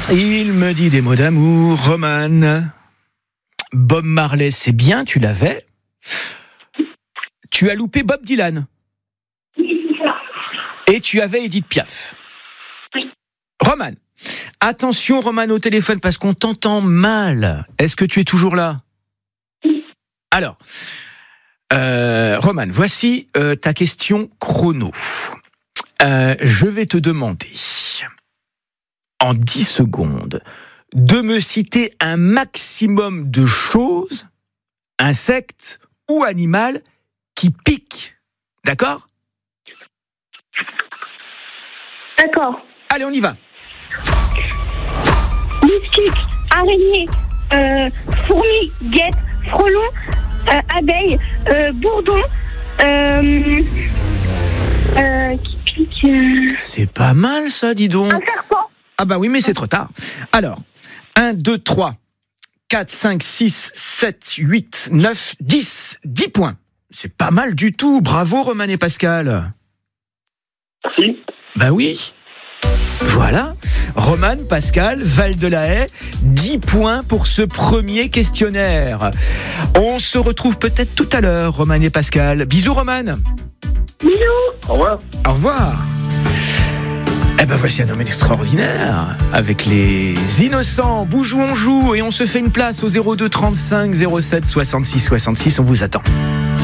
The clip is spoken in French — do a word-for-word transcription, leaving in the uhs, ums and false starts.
Il me dit des mots d'amour, Roman. Bob Marley, c'est bien, tu l'avais. Tu as loupé Bob Dylan. Et tu avais Edith Piaf. Roman, attention Roman au téléphone parce qu'on t'entend mal. Est-ce que tu es toujours là ? Alors, euh, Roman, voici euh, ta question chrono. Euh, je vais te demander, en dix secondes, de me citer un maximum de choses, insectes ou animal, qui piquent. D'accord ? D'accord. Allez, on y va. Moustique, araignée, euh, fourmi, guêpe, frelon, euh, abeille, euh, bourdon, euh, euh, qui pique... Euh... C'est pas mal ça, dis donc. Un serpent. Ah bah oui, mais c'est trop tard. Alors, un, deux, trois, quatre, cinq, six, sept, huit, neuf, dix. dix points. C'est pas mal du tout. Bravo, Roman et Pascal. Merci. Bah oui. Voilà. Roman, Pascal, Val de la Haye, dix points pour ce premier questionnaire. On se retrouve peut-être tout à l'heure, Roman et Pascal. Bisous, Roman. Bisous. Au revoir. Au revoir. Eh ben voici un homme extraordinaire avec les innocents. Bougou on joue et on se fait une place au zéro deux trente-cinq zéro sept soixante-six soixante-six. On vous attend.